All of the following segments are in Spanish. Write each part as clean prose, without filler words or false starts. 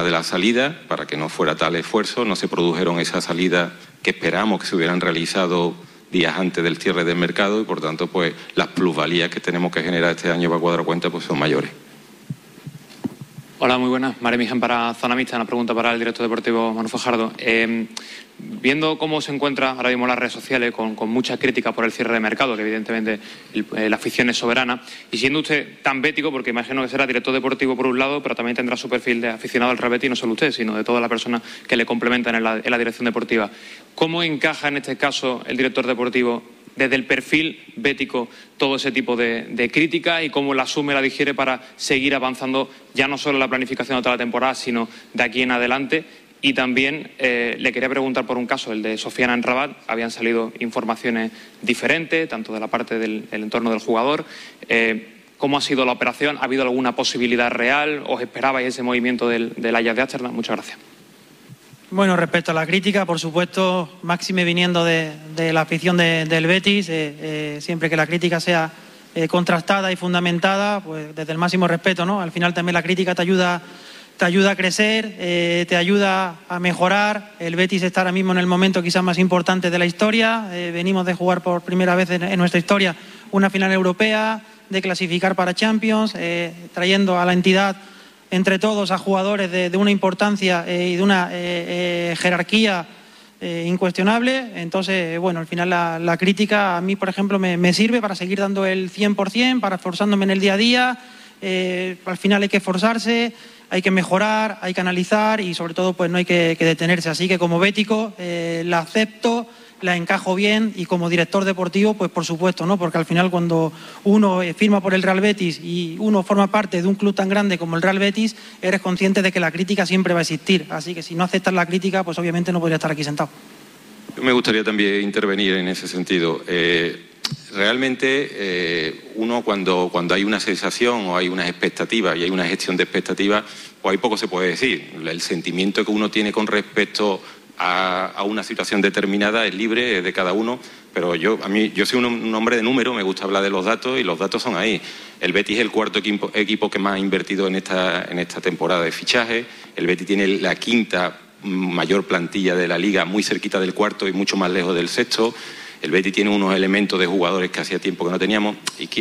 de la salida, para que no fuera tal esfuerzo, no se produjeron esas salidas que esperamos que se hubieran realizado días antes del cierre del mercado y por tanto pues las plusvalías que tenemos que generar este año para cuadrar cuenta pues son mayores. Hola, muy buenas. Mare Mijan para Zona Mixta, una pregunta para el director deportivo Manu Fajardo. Viendo cómo se encuentra ahora mismo las redes sociales con mucha crítica por el cierre de mercado, que evidentemente la afición es soberana, y siendo usted tan bético, porque imagino que será director deportivo por un lado, pero también tendrá su perfil de aficionado al Real Betis, no solo usted, sino de todas las personas que le complementan en la dirección deportiva. ¿Cómo encaja en este caso el director deportivo desde el perfil bético todo ese tipo de crítica y cómo la asume, la digiere para seguir avanzando ya no solo en la planificación de toda la temporada, sino de aquí en adelante? Y también le quería preguntar por un caso, el de Sofiane Amrabat. Habían salido informaciones diferentes, tanto de la parte del entorno del jugador. ¿Cómo ha sido la operación? ¿Ha habido alguna posibilidad real? ¿Os esperabais ese movimiento del Ajax de Ámsterdam? Muchas gracias. Bueno, respecto a la crítica, por supuesto, máxime viniendo de la afición del Betis, siempre que la crítica sea contrastada y fundamentada, pues desde el máximo respeto, ¿no? Al final también la crítica te ayuda a crecer, te ayuda a mejorar. El Betis está ahora mismo en el momento quizás más importante de la historia. Venimos de jugar por primera vez en nuestra historia una final europea, de clasificar para Champions, trayendo a la entidad entre todos a jugadores de una importancia y de una jerarquía incuestionable. Entonces, bueno, al final la crítica a mí, por ejemplo, me sirve para seguir dando el 100%, para esforzándome en el día a día. Al final hay que esforzarse, hay que mejorar, hay que analizar y sobre todo pues no hay que detenerse. Así que como bético la acepto, la encajo bien y como director deportivo pues por supuesto, ¿no? Porque al final cuando uno firma por el Real Betis y uno forma parte de un club tan grande como el Real Betis, eres consciente de que la crítica siempre va a existir. Así que si no aceptas la crítica pues obviamente no podría estar aquí sentado. Me gustaría también intervenir en ese sentido. Realmente uno cuando hay una sensación o hay unas expectativas y hay una gestión de expectativas, pues ahí poco se puede decir. El sentimiento que uno tiene con respecto a una situación determinada es libre, es de cada uno, pero yo soy un hombre de número, me gusta hablar de los datos y los datos son ahí. El Betis es el cuarto equipo que más ha invertido en esta temporada de fichaje. El Betis tiene la quinta mayor plantilla de la liga, muy cerquita del cuarto y mucho más lejos del sexto. El Betis tiene unos elementos de jugadores que hacía tiempo que no teníamos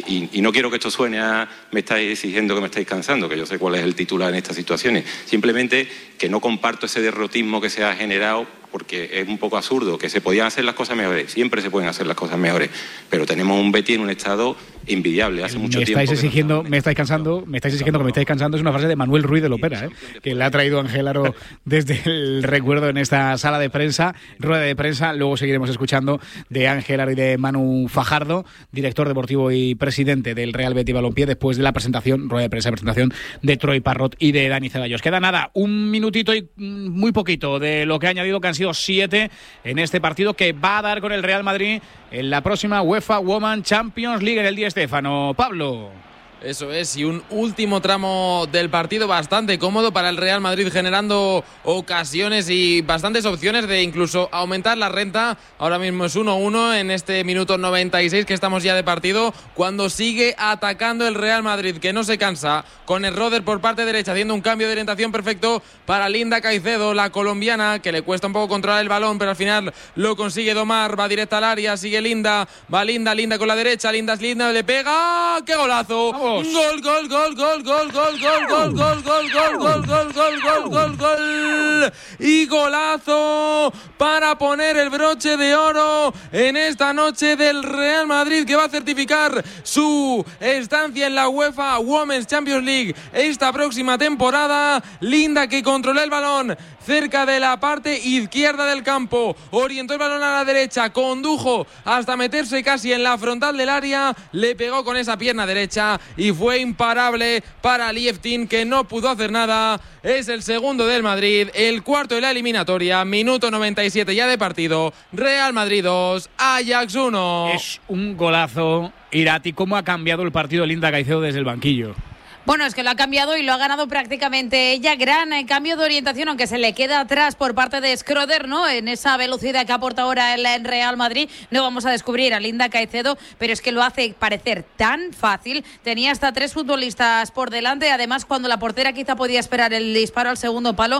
y no quiero que esto suene a me estáis exigiendo que me estáis cansando, que yo sé cuál es el titular en estas situaciones. Simplemente que no comparto ese derrotismo que se ha generado porque es un poco absurdo, que se podían hacer las cosas mejores, siempre se pueden hacer las cosas mejores, pero tenemos un Betis en un estado envidiable, hace mucho tiempo. Me estáis exigiendo que me estáis cansando, es una frase de Manuel Ruiz de Lopera, que le ha traído Ángel Aro desde el recuerdo en esta sala de prensa, rueda de prensa. Luego seguiremos escuchando de Ángel Aro y de Manu Fajardo, director deportivo y presidente del Real Betis Balompié, después de la rueda de prensa, presentación de Troy Parrott y de Dani Ceballos. Queda nada, un minutito y muy poquito de lo que ha añadido, que han sido 7 en este partido que va a dar con el Real Madrid en la próxima UEFA Women's Champions League en el Di Stéfano. Pablo. Eso es, y un último tramo del partido bastante cómodo para el Real Madrid, generando ocasiones y bastantes opciones de incluso aumentar la renta. Ahora mismo es 1-1 en este minuto 96 que estamos ya de partido, cuando sigue atacando el Real Madrid, que no se cansa, con el Roder por parte derecha, haciendo un cambio de orientación perfecto para Linda Caicedo, la colombiana, que le cuesta un poco controlar el balón, pero al final lo consigue domar, va directa al área, sigue Linda, va Linda con la derecha, Linda le pega, ¡qué golazo! Gol, gol, gol, gol, gol, gol, gol, gol, gol, gol, gol, gol, gol, gol, gol, gol y golazo para poner el broche de oro en esta noche del Real Madrid, que va a certificar su estancia en la UEFA Women's Champions League esta próxima temporada. Linda, que controló el balón cerca de la parte izquierda del campo, orientó el balón a la derecha, condujo hasta meterse casi en la frontal del área, le pegó con esa pierna derecha y fue imparable para Lieftin, que no pudo hacer nada. Es el segundo del Madrid, el cuarto de la eliminatoria, minuto 97 ya de partido. Real Madrid 2, Ajax 1. Es un golazo. Irati, ¿cómo ha cambiado el partido Linda Caicedo desde el banquillo? Bueno, es que lo ha cambiado y lo ha ganado prácticamente ella. Gran cambio de orientación, aunque se le queda atrás por parte de Schroeder, ¿no? En esa velocidad que aporta ahora el Real Madrid. No vamos a descubrir a Linda Caicedo, pero es que lo hace parecer tan fácil. Tenía hasta 3 futbolistas por delante. Además, cuando la portera quizá podía esperar el disparo al segundo palo,